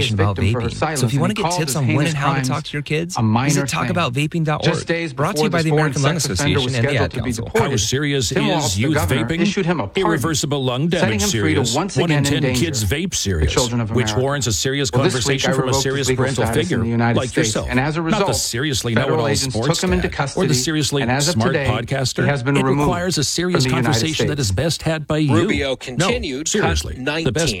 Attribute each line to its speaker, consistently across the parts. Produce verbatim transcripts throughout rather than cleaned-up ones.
Speaker 1: information about vaping. So if you want to get tips on when and how to talk to your kids, visit talk about vaping dot org. Brought to you by the American Lung Association and the Ad Council.
Speaker 2: How serious is youth vaping? Irreversible lung damage serious. One in ten kids vape serious, which warrants a serious conversation from a serious parental figure like yourself.
Speaker 3: And as a result,
Speaker 2: not the seriously know-it-all sports
Speaker 3: took him into
Speaker 2: dad
Speaker 3: custody,
Speaker 2: or the seriously
Speaker 3: and as of
Speaker 2: smart
Speaker 3: today,
Speaker 2: podcaster.
Speaker 3: he has been
Speaker 2: it
Speaker 3: removed
Speaker 2: requires a serious
Speaker 3: from the United
Speaker 2: conversation that
Speaker 3: States.
Speaker 2: is best had by you.
Speaker 4: Rubio continued,
Speaker 2: No, seriously,
Speaker 4: cut
Speaker 2: the best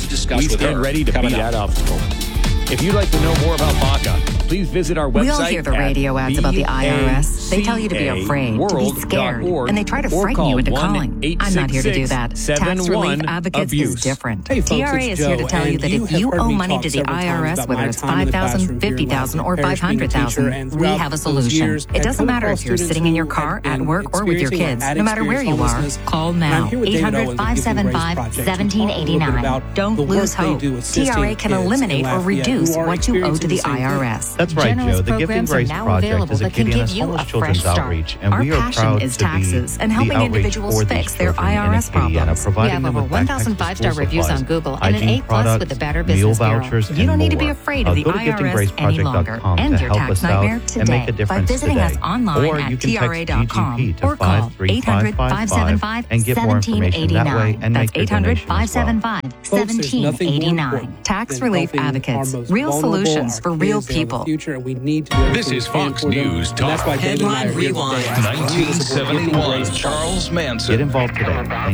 Speaker 2: challenges,
Speaker 4: discuss
Speaker 2: we
Speaker 4: with
Speaker 2: stand
Speaker 4: her
Speaker 2: ready to beat
Speaker 4: coming
Speaker 2: that
Speaker 4: up.
Speaker 2: obstacle. If you'd like to know more about BACA, please visit our website.
Speaker 5: We all hear the radio ads about the I R S. They tell you to be afraid, to be scared, and they try to frighten you into calling. I'm not here to do that. Tax Relief Advocates is different.
Speaker 6: Hey, folks,
Speaker 5: T R A
Speaker 6: it's
Speaker 5: is here to
Speaker 6: Joe,
Speaker 5: tell you
Speaker 6: and
Speaker 5: that
Speaker 6: you
Speaker 5: if
Speaker 6: have
Speaker 5: you
Speaker 6: heard
Speaker 5: owe
Speaker 6: me
Speaker 5: money
Speaker 6: talk
Speaker 5: to the
Speaker 6: several
Speaker 5: I R
Speaker 6: times
Speaker 5: S,
Speaker 6: about
Speaker 5: whether
Speaker 6: my
Speaker 5: it's
Speaker 6: time in
Speaker 5: five
Speaker 6: the
Speaker 5: thousand
Speaker 6: classroom
Speaker 5: dollars, fifty thousand dollars, or
Speaker 6: here in
Speaker 5: five hundred thousand
Speaker 6: Parish being a
Speaker 5: dollars, we
Speaker 6: teacher,
Speaker 5: have a
Speaker 6: and
Speaker 5: solution.
Speaker 6: throughout
Speaker 5: It
Speaker 6: those
Speaker 5: doesn't matter
Speaker 6: years,
Speaker 5: if you're
Speaker 6: had
Speaker 5: sitting in your
Speaker 6: clinical
Speaker 5: car,
Speaker 6: students
Speaker 5: at
Speaker 6: who
Speaker 5: work, or with your
Speaker 6: experiencing or
Speaker 5: kids.
Speaker 6: had
Speaker 5: No matter where you
Speaker 6: experienced
Speaker 5: are,
Speaker 6: homelessness.
Speaker 5: call
Speaker 6: And I'm
Speaker 5: now.
Speaker 6: here with
Speaker 5: eight
Speaker 6: David
Speaker 5: hundred,
Speaker 6: Owens
Speaker 5: five
Speaker 6: with
Speaker 5: seven
Speaker 6: Giving Grace
Speaker 5: five,
Speaker 6: Project to
Speaker 5: one
Speaker 6: talk
Speaker 5: seven
Speaker 6: a little
Speaker 5: eight
Speaker 6: bit
Speaker 5: nine.
Speaker 6: about
Speaker 5: Don't
Speaker 6: the work
Speaker 5: lose
Speaker 6: they
Speaker 5: hope.
Speaker 6: do
Speaker 5: T
Speaker 6: assisting
Speaker 5: R A can
Speaker 6: kids
Speaker 5: eliminate
Speaker 6: in
Speaker 5: or
Speaker 6: Lafayette
Speaker 5: reduce
Speaker 6: who are
Speaker 5: what you owe to the
Speaker 6: experiencing
Speaker 5: I R
Speaker 6: the
Speaker 5: S.
Speaker 7: That's right,
Speaker 5: Generous
Speaker 7: Joe. The Gifting
Speaker 5: programs are
Speaker 7: Grace
Speaker 5: now
Speaker 7: Project
Speaker 5: available
Speaker 7: is
Speaker 5: that can
Speaker 7: Acadiana's
Speaker 5: give you
Speaker 7: homeless
Speaker 5: a
Speaker 7: children's
Speaker 5: fresh start.
Speaker 7: outreach, and
Speaker 5: Our
Speaker 7: we are
Speaker 5: passion
Speaker 7: proud
Speaker 5: is
Speaker 7: to
Speaker 5: taxes
Speaker 7: be
Speaker 5: and helping
Speaker 7: the outreach
Speaker 5: individuals
Speaker 7: for
Speaker 5: fix
Speaker 7: these
Speaker 5: their
Speaker 7: children
Speaker 5: I R S
Speaker 7: in Acadiana,
Speaker 5: problems. We
Speaker 7: providing
Speaker 5: have
Speaker 7: them
Speaker 5: over
Speaker 7: with
Speaker 5: one
Speaker 7: backpacks
Speaker 5: thousand
Speaker 7: to
Speaker 5: five-star
Speaker 7: school
Speaker 5: reviews
Speaker 7: supplies,
Speaker 5: on Google and an
Speaker 7: hygiene
Speaker 5: A plus
Speaker 7: products,
Speaker 5: with the Better
Speaker 7: meal
Speaker 5: Business Bureau.
Speaker 7: vouchers,
Speaker 5: You
Speaker 7: and
Speaker 5: don't need to be
Speaker 7: more.
Speaker 5: afraid
Speaker 7: Uh,
Speaker 5: of the
Speaker 7: go to
Speaker 5: I R
Speaker 7: gifting
Speaker 5: S
Speaker 7: grace
Speaker 5: any
Speaker 7: project
Speaker 5: longer.
Speaker 7: dot com
Speaker 5: End
Speaker 7: to
Speaker 5: your
Speaker 7: help
Speaker 5: tax
Speaker 7: us out
Speaker 5: nightmare
Speaker 7: and
Speaker 5: today
Speaker 7: make a
Speaker 5: by
Speaker 7: difference
Speaker 5: visiting
Speaker 7: today.
Speaker 5: us online
Speaker 7: Or
Speaker 5: at
Speaker 7: you can
Speaker 5: T R A dot
Speaker 7: text
Speaker 5: com
Speaker 7: G G P to
Speaker 5: or call
Speaker 7: five three
Speaker 5: eight
Speaker 7: five
Speaker 5: hundred,
Speaker 7: five
Speaker 5: five seven five,
Speaker 7: and get more
Speaker 5: seventeen
Speaker 7: information that way
Speaker 5: eighty-nine.
Speaker 7: and
Speaker 5: That's
Speaker 7: make your
Speaker 5: eight hundred,
Speaker 7: donation as well.
Speaker 5: five seven five, seventeen eighty-nine. Tax Relief Advocates. Real solutions for real people.
Speaker 6: Future, and we need to do
Speaker 2: This is Fox News Talk.
Speaker 6: That's why David and I are here
Speaker 2: Rewind.
Speaker 6: today.
Speaker 2: nineteen seventy-one. Charles Manson.
Speaker 7: Get involved today. Thank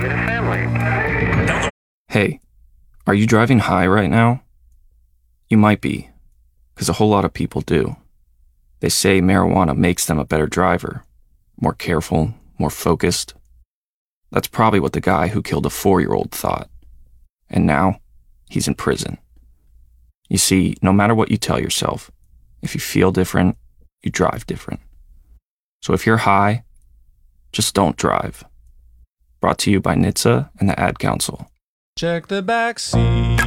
Speaker 7: you.
Speaker 8: Hey, are you driving high right now? You might be, because a whole lot of people do. They say marijuana makes them a better driver, more careful, more focused. That's probably what the guy who killed a four-year-old thought. And now, he's in prison. You see, no matter what you tell yourself, if you feel different, you drive different. So if you're high, just don't drive. Brought to you by N H T S A and the Ad Council.
Speaker 9: Check the back seat.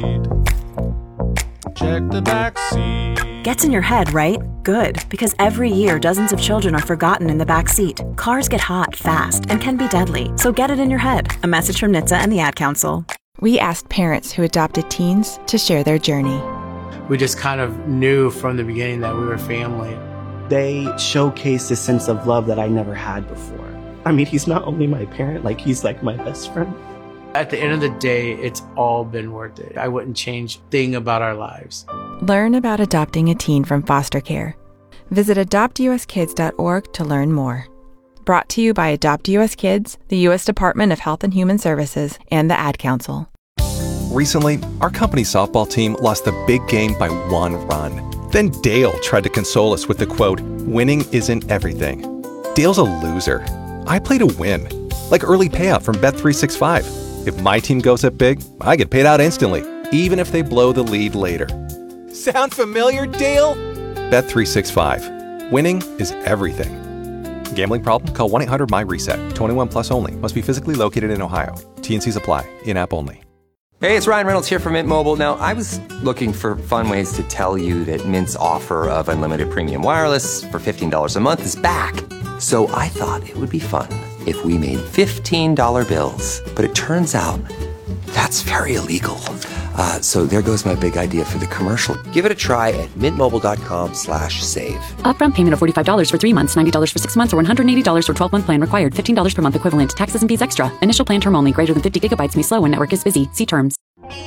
Speaker 9: Check the back seat.
Speaker 10: Gets in your head, right? Good, because every year dozens of children are forgotten in the back seat. Cars get hot fast and can be deadly, so get it in your head. A message from N H T S A and the Ad Council.
Speaker 11: We asked parents who adopted teens to share their journey.
Speaker 12: We just kind of knew from the beginning that we were family.
Speaker 13: They showcased a sense of love that I never had before. I mean, he's not only my parent, like he's like my best friend.
Speaker 12: At the end of the day, it's all been worth it. I wouldn't change a thing about our lives.
Speaker 11: Learn about adopting a teen from foster care. Visit adopt u s kids dot org to learn more. Brought to you by Adopt U S Kids, the U S Department of Health and Human Services, and the Ad Council.
Speaker 14: Recently, our company's softball team lost the big game by one run. Then Dale tried to console us with the quote, "Winning isn't everything." Dale's a loser. I play to win, like early payout from Bet three sixty-five. If my team goes up big, I get paid out instantly, even if they blow the lead later. Sound familiar, Dale? Bet three sixty-five. Winning is everything. Gambling problem? Call one eight hundred my reset. twenty-one plus only. Must be physically located in Ohio. T and Cs apply. In-app only.
Speaker 15: Hey, it's Ryan Reynolds here from Mint Mobile. Now, I was looking for fun ways to tell you that Mint's offer of unlimited premium wireless for fifteen dollars a month is back. So I thought it would be fun if we made fifteen dollar bills. But it turns out that's very illegal. Uh, so there goes my big idea for the commercial. Give it a try at mintmobile.com slash save.
Speaker 16: Upfront payment of forty-five dollars for three months, ninety dollars for six months, or one hundred eighty dollars for twelve-month plan required. fifteen dollars per month equivalent. Taxes and fees extra. Initial plan term only. Greater than fifty gigabytes may slow when network is busy. See terms.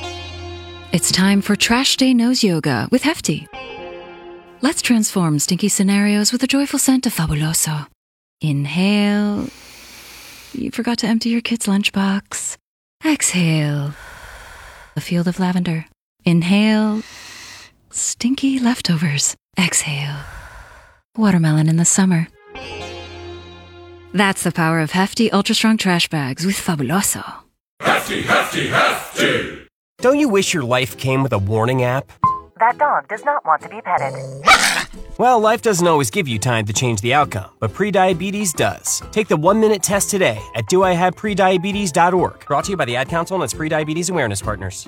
Speaker 17: It's time for Trash Day Nose Yoga with Hefty. Let's transform stinky scenarios with a joyful scent of Fabuloso. Inhale. You forgot to empty your kid's lunchbox. Exhale. A field of lavender. Inhale. Stinky leftovers. Exhale. Watermelon in the summer. That's the power of Hefty Ultra Strong Trash Bags with Fabuloso.
Speaker 18: Hefty, hefty, hefty!
Speaker 19: Don't you wish your life came with a warning app?
Speaker 5: That dog does not want to be petted.
Speaker 19: Well, life doesn't always give you time to change the outcome, but prediabetes does. Take the one-minute test today at do I have prediabetes dot org. Brought to you by the Ad Council and its Prediabetes Awareness Partners.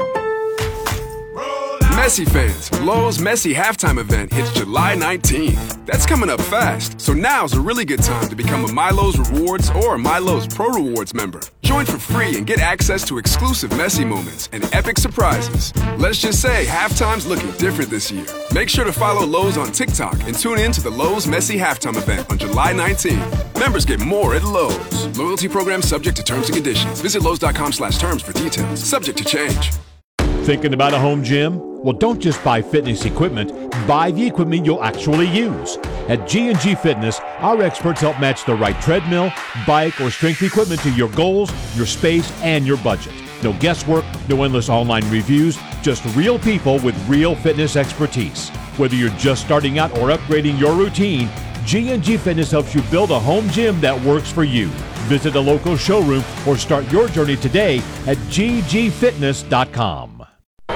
Speaker 20: Messi fans, Lowe's Messi halftime event hits July nineteenth. That's coming up fast, so now's a really good time to become a MyLowe's Rewards or MyLowe's Pro Rewards member. Join for free and get access to exclusive Messi moments and epic surprises. Let's just say halftime's looking different this year. Make sure to follow Lowe's on TikTok and tune in to the Lowe's Messi halftime event on July nineteenth. Members get more at Lowe's. Loyalty program subject to terms and conditions. Visit Lowe's.com slash terms for details. Subject to change.
Speaker 21: Thinking about a home gym? Well, don't just buy fitness equipment. Buy the equipment you'll actually use. At G and G Fitness, our experts help match the right treadmill, bike, or strength equipment to your goals, your space, and your budget. No guesswork, no endless online reviews, just real people with real fitness expertise. Whether you're just starting out or upgrading your routine, G and G Fitness helps you build a home gym that works for you. Visit a local showroom or start your journey today at g g fitness dot com.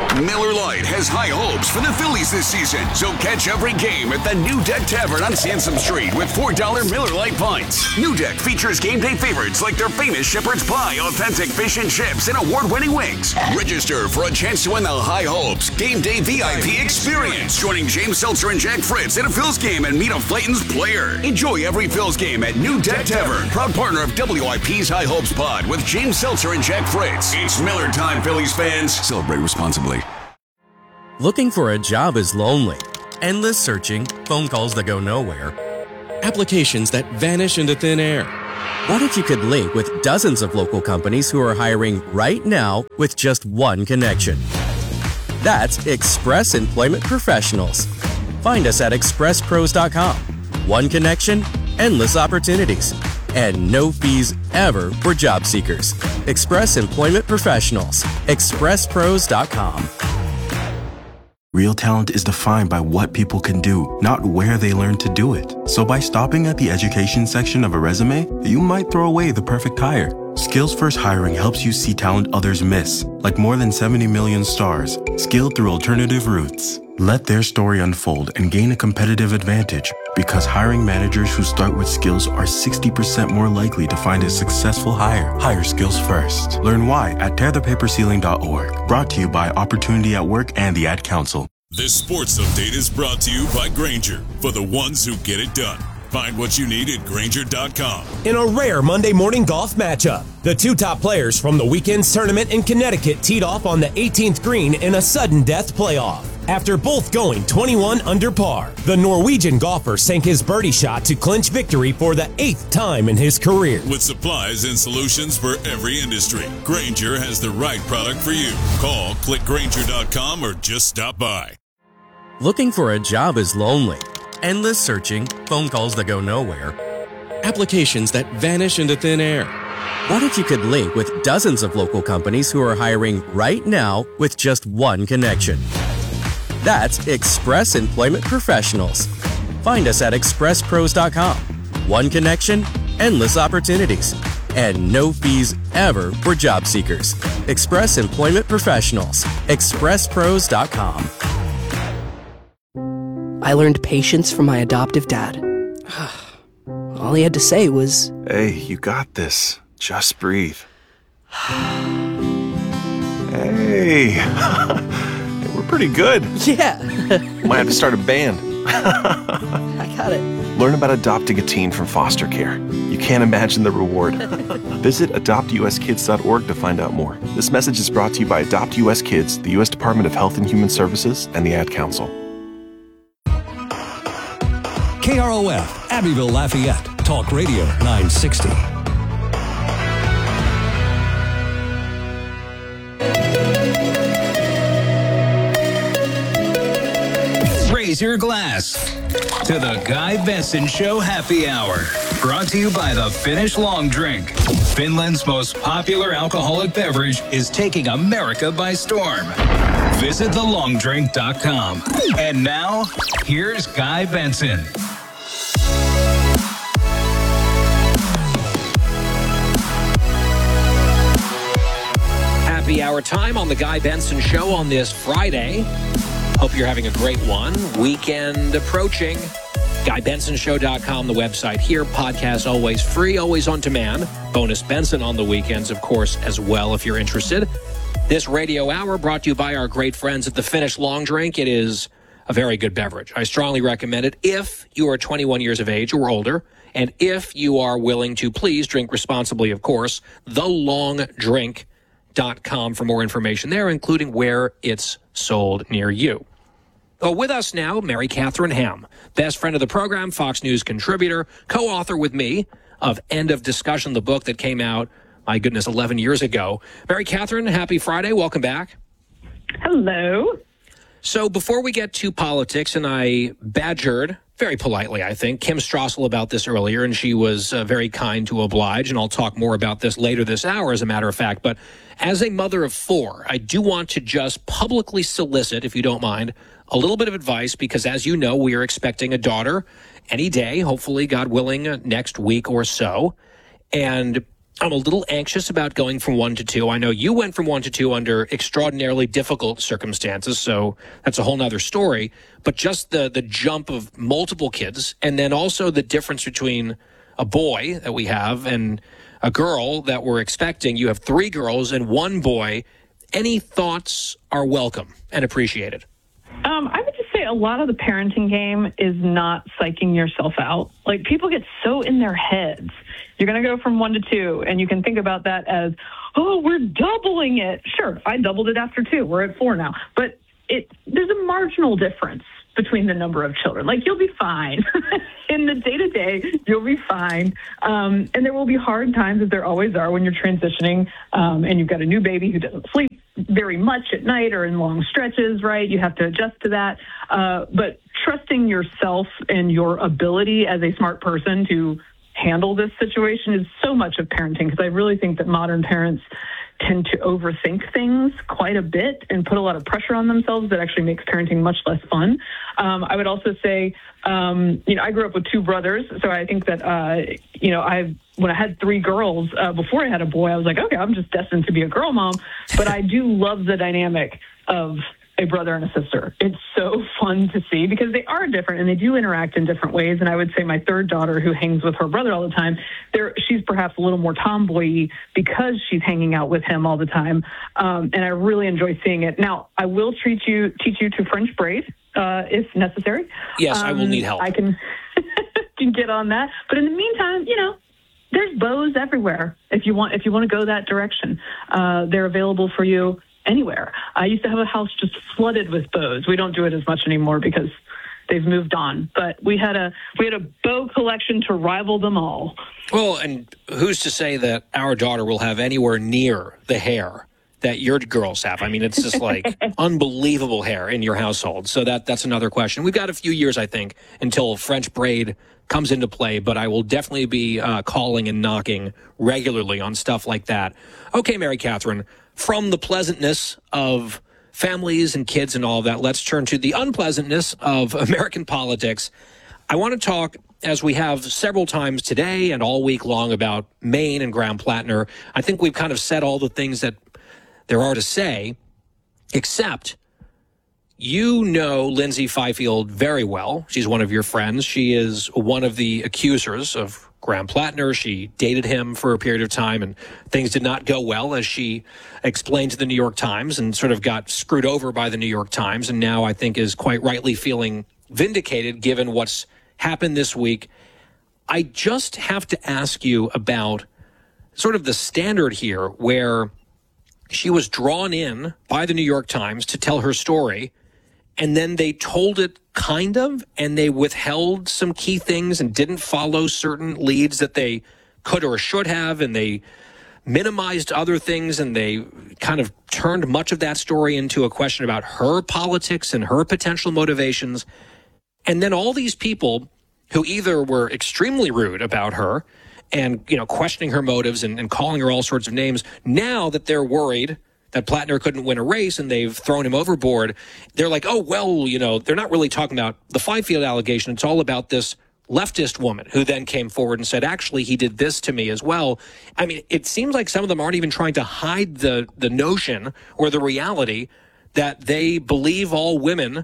Speaker 22: Miller Lite has high hopes for the Phillies this season, so catch every game at the New Deck Tavern on Sansom Street with four dollar Miller Lite pints. New Deck features game day favorites like their famous shepherd's pie, authentic fish and chips, and award-winning wings. Register for a chance to win the High Hopes Game Day V I P experience, joining James Seltzer and Jack Fritz at a Phil's game and meet a Flayton's player. Enjoy every Phil's game at New Deck Tavern, proud partner of W I P's High Hopes Pod with James Seltzer and Jack Fritz. It's Miller time, Phillies fans. Celebrate responsibly.
Speaker 23: Looking for a job is lonely. Endless searching, phone calls that go nowhere, applications that vanish into thin air. What if you could link with dozens of local companies who are hiring right now with just one connection? That's Express Employment Professionals. Find us at express pros dot com. One connection, endless opportunities, and no fees ever for job seekers. Express Employment Professionals. express pros dot com.
Speaker 24: Real talent is defined by what people can do, not where they learn to do it. So by stopping at the education section of a resume, you might throw away the perfect hire. Skills First Hiring helps you see talent others miss, like more than seventy million stars, skilled through alternative routes. Let their story unfold and gain a competitive advantage, because hiring managers who start with skills are sixty percent more likely to find a successful hire. Hire skills first. Learn why at tear the paper ceiling dot org. Brought to you by Opportunity at Work and the Ad Council.
Speaker 18: This sports update is brought to you by Grainger, for the ones who get it done. Find what you need at Grainger dot com.
Speaker 19: In a rare Monday morning golf matchup, the two top players from the weekend's tournament in Connecticut teed off on the eighteenth green in a sudden death playoff. After both going twenty-one under par, the Norwegian golfer sank his birdie shot to clinch victory for the eighth time in his career.
Speaker 18: With supplies and solutions for every industry, Grainger has the right product for you. Call, click Grainger dot com, or just stop by.
Speaker 23: Looking for a job is lonely. Endless searching, phone calls that go nowhere, applications that vanish into thin air. What if you could link with dozens of local companies who are hiring right now with just one connection? That's Express Employment Professionals. Find us at express pros dot com. One connection, endless opportunities, and no fees ever for job seekers. Express Employment Professionals. express pros dot com.
Speaker 6: I learned patience from my adoptive dad. All he had to say was,
Speaker 24: "Hey, you got this. Just breathe." Hey, we're pretty good.
Speaker 6: Yeah.
Speaker 24: Might have to start a band.
Speaker 6: I got it.
Speaker 24: Learn about adopting a teen from foster care. You can't imagine the reward. Visit adopt u s kids dot org to find out more. This message is brought to you by Adopt U S Kids, the U S Department of Health and Human Services, and the Ad Council.
Speaker 25: K R O F, Abbeville, Lafayette, Talk Radio nine sixty.
Speaker 26: Raise your glass to the Guy Benson Show Happy Hour. Brought to you by the Finnish Long Drink. Finland's most popular alcoholic beverage is taking America by storm. Visit the long drink dot com. And now, here's Guy Benson.
Speaker 4: Happy hour time on the Guy Benson Show on this Friday. Hope you're having a great one. Weekend approaching. Guy Benson Show dot com, the website here. Podcast always free, always on demand. Bonus Benson on the weekends, of course, as well, if you're interested. This radio hour brought to you by our great friends at the Finnish Long Drink. It is a very good beverage. I strongly recommend it if you are twenty-one years of age or older, and if you are willing to please drink responsibly, of course. the long drink dot com for more information there, including where it's sold near you. Oh, with us now, Mary Catherine Ham, best friend of the program, Fox News contributor, co-author with me of End of Discussion, the book that came out, my goodness, eleven years ago. Mary Catherine, happy Friday. Welcome back.
Speaker 1: Hello.
Speaker 4: So before we get to politics, and I badgered, very politely, I think, Kim Strassel about this earlier, and she was uh, very kind to oblige, and I'll talk more about this later this hour, as a matter of fact. But as a mother of four, I do want to just publicly solicit, if you don't mind, a little bit of advice, because as you know, we are expecting a daughter any day, hopefully, God willing, uh, next week or so. And I'm a little anxious about going from one to two. I know you went from one to two under extraordinarily difficult circumstances, so that's a whole nother story. But just the the jump of multiple kids, and then also the difference between a boy that we have and a girl that we're expecting. You have three girls and one boy. Any thoughts are welcome and appreciated.
Speaker 1: Um, I would just say a lot of the parenting game is not psyching yourself out. Like, people get so in their heads. You're going to go from one to two, and you can think about that as, oh, we're doubling it. Sure, I doubled it after two. We're at four now. But it there's a marginal difference between the number of children. Like, you'll be fine. In the day-to-day, you'll be fine. Um, and there will be hard times, as there always are, when you're transitioning um, and you've got a new baby who doesn't sleep very much at night or in long stretches, right? You have to adjust to that. Uh, but trusting yourself and your ability as a smart person to handle this situation is so much of parenting, because I really think that modern parents tend to overthink things quite a bit and put a lot of pressure on themselves that actually makes parenting much less fun. Um, I would also say, um, you know, I grew up with two brothers, so I think that, uh, you know, I when I had three girls uh, before I had a boy, I was like, okay, I'm just destined to be a girl mom. But I do love the dynamic of a brother and a sister. It's so fun to see because they are different and they do interact in different ways. And I would say my third daughter, who hangs with her brother all the time, there she's perhaps a little more tomboy because she's hanging out with him all the time. Um, and I really enjoy seeing it. Now, I will treat you teach you to French braid uh, if necessary.
Speaker 4: Yes,
Speaker 1: um,
Speaker 4: I will need help.
Speaker 1: I can can get on that. But in the meantime, you know, there's bows everywhere. If you want, if you want to go that direction, uh, they're available for you anywhere. I used to have a house just flooded with bows. We don't do it as much anymore because they've moved on. But we had a we had a bow collection to rival them all.
Speaker 4: Well, and who's to say that our daughter will have anywhere near the hair that your girls have? I mean, it's just like unbelievable hair in your household. So that that's another question. We've got a few years, I think, until French braid comes into play, but I will definitely be uh, calling and knocking regularly on stuff like that. Okay, Mary Catherine, from the pleasantness of families and kids and all of that, let's turn to the unpleasantness of American politics. I want to talk, as we have several times today and all week long, about Maine and Graham Plattner. I think we've kind of said all the things that there are to say, except you know Lindsay Fifield very well. She's one of your friends. She is one of the accusers of Graham Plattner. She dated him for a period of time, and things did not go well, as she explained to the New York Times, and sort of got screwed over by the New York Times, and now I think is quite rightly feeling vindicated given what's happened this week. I just have to ask you about sort of the standard here, where she was drawn in by the New York Times to tell her story, and then they told it kind of, and they withheld some key things and didn't follow certain leads that they could or should have, and they minimized other things, and they kind of turned much of that story into a question about her politics and her potential motivations. And then all these people who either were extremely rude about her and, you know, questioning her motives and, and calling her all sorts of names, now that they're worried that Plattner couldn't win a race and they've thrown him overboard, they're like, oh, well, you know, they're not really talking about the Fifield allegation. It's all about this leftist woman who then came forward and said, actually, he did this to me as well. I mean, it seems like some of them aren't even trying to hide the, the notion or the reality that they believe all women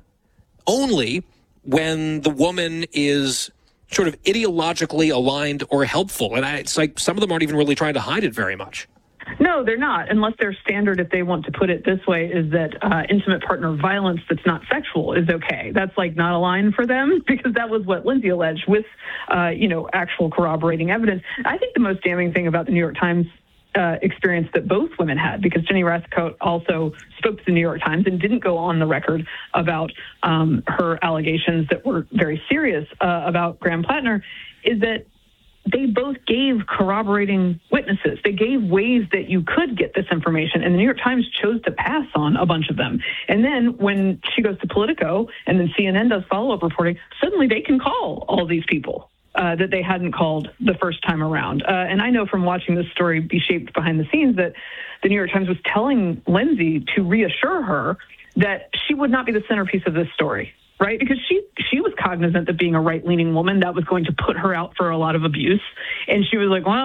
Speaker 4: only when the woman is sort of ideologically aligned or helpful. And I, it's like some of them aren't even really trying to hide it very much.
Speaker 1: No, they're not, unless their standard, if they want to put it this way, is that uh, intimate partner violence that's not sexual is okay. That's like not a line for them, because that was what Lindsay alleged with, uh, you know, actual corroborating evidence. I think the most damning thing about the New York Times uh, experience that both women had, because Jenny Rathcoat also spoke to the New York Times and didn't go on the record about um, her allegations that were very serious uh, about Graham Plattner, is that they both gave corroborating witnesses. They gave ways that you could get this information, and the New York Times chose to pass on a bunch of them. And then when she goes to Politico and then C N N does follow-up reporting, suddenly they can call all these people uh, that they hadn't called the first time around. Uh, and I know from watching this story be shaped behind the scenes that the New York Times was telling Lindsay to reassure her that she would not be the centerpiece of this story. Right? Because she she was cognizant that being a right-leaning woman, that was going to put her out for a lot of abuse. And she was like, well,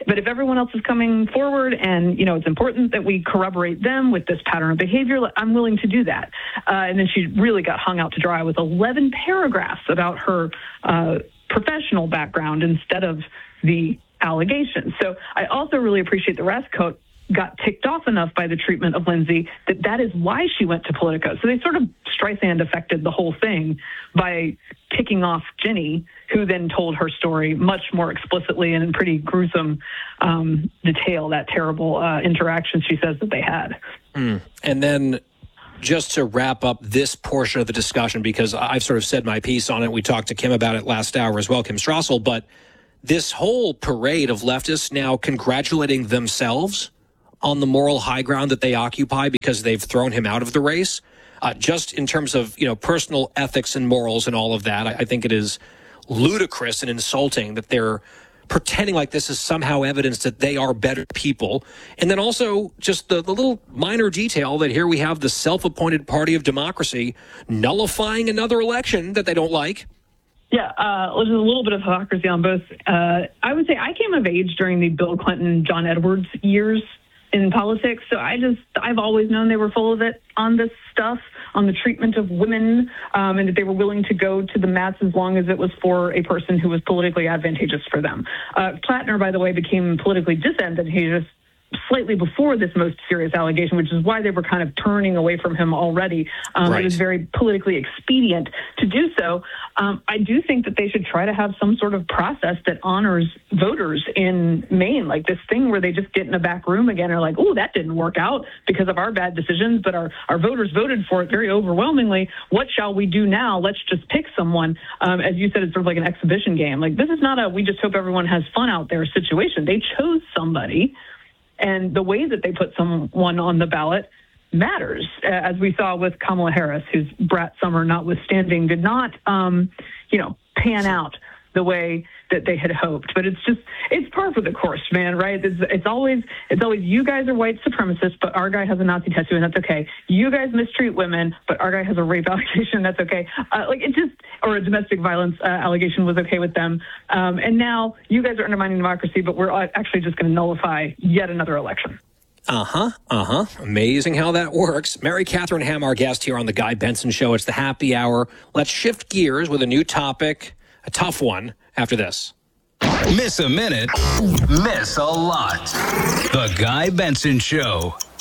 Speaker 1: But if everyone else is coming forward and, you know, it's important that we corroborate them with this pattern of behavior, I'm willing to do that. Uh, and then she really got hung out to dry with eleven paragraphs about her uh, professional background instead of the allegations. So I also really appreciate the Raskout got ticked off enough by the treatment of Lindsay that that is why she went to Politico. So they sort of Streisand affected the whole thing by ticking off Ginny, who then told her story much more explicitly and in pretty gruesome um, detail, that terrible uh, interaction she says that they had.
Speaker 4: Mm. And then just to wrap up this portion of the discussion, because I've sort of said my piece on it. We talked to Kim about it last hour as well, Kim Strassel, but this whole parade of leftists now congratulating themselves on the moral high ground that they occupy because they've thrown him out of the race. Uh, just in terms of, you know, personal ethics and morals and all of that, I, I think it is ludicrous and insulting that they're pretending like this is somehow evidence that they are better people. And then also just the, the little minor detail that here we have the self-appointed party of democracy nullifying another election that they don't like.
Speaker 1: Yeah, uh, there's a little bit of hypocrisy on both. Uh, I would say I came of age during the Bill Clinton, John Edwards years in politics. So I just, I've always known they were full of it on this stuff, on the treatment of women, um, and that they were willing to go to the mats as long as it was for a person who was politically advantageous for them. Uh, Plattner, by the way, became politically disadvantageous slightly before this most serious allegation, which is why they were kind of turning away from him already. Um, right. It was very politically expedient to do so. Um, I do think that they should try to have some sort of process that honors voters in Maine, like this thing where they just get in a back room again and are like, oh, that didn't work out because of our bad decisions, but our, our voters voted for it very overwhelmingly. What shall we do now? Let's just pick someone. Um, as you said, it's sort of like an exhibition game. Like, this is not a we just hope everyone has fun out there situation. They chose somebody. And the way that they put someone on the ballot matters, as we saw with Kamala Harris, whose brat summer notwithstanding did not, um, you know, pan out the way that they had hoped. But it's just, it's par for the course, man, right? It's, it's always, it's always, you guys are white supremacists, but our guy has a Nazi tattoo, and that's okay. You guys mistreat women, but our guy has a rape allegation, that's okay. Uh, like, it just, or a domestic violence uh, allegation was okay with them. Um, and now you guys are undermining democracy, but we're actually just going to nullify yet another election.
Speaker 4: Uh-huh, uh-huh. Amazing how that works. Mary Catherine Ham, our guest here on The Guy Benson Show. It's the happy hour. Let's shift gears with a new topic, a tough one, after this.
Speaker 26: Miss a minute, miss a lot. The Guy Benson Show.